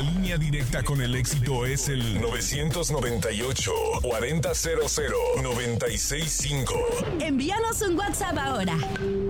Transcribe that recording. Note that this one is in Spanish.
línea directa con el éxito es el 998-4000-965. Envíanos un WhatsApp ahora.